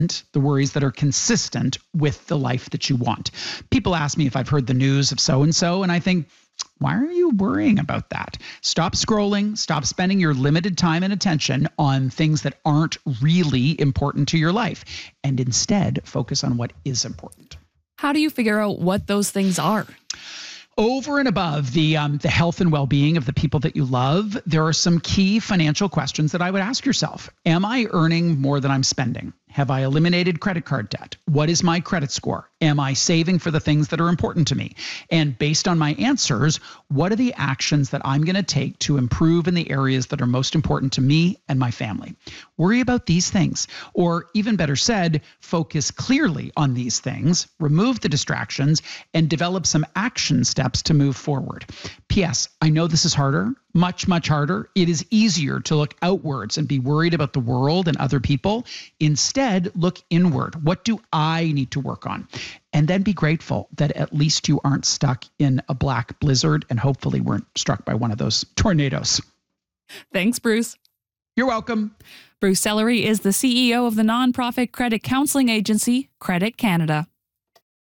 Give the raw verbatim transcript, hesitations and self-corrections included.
the worries that are consistent with the life that you want. People ask me if I've heard the news of so-and-so, and I think, why are you worrying about that? Stop scrolling, stop spending your limited time and attention on things that aren't really important to your life, and instead focus on what is important. How do you figure out what those things are? Over and above the um, the health and well-being of the people that you love, there are some key financial questions that I would ask yourself. Am I earning more than I'm spending? Have I eliminated credit card debt? What is my credit score? Am I saving for the things that are important to me? And based on my answers, what are the actions that I'm going to take to improve in the areas that are most important to me and my family? Worry about these things, or even better said, focus clearly on these things, remove the distractions, and develop some action steps to move forward. P S. I know this is harder, much, much harder. It is easier to look outwards and be worried about the world and other people. Instead, look inward. What do I need to work on? And then be grateful that at least you aren't stuck in a black blizzard and hopefully weren't struck by one of those tornadoes. Thanks, Bruce. You're welcome. Bruce Sellery is the C E O of the nonprofit credit counseling agency, Credit Canada.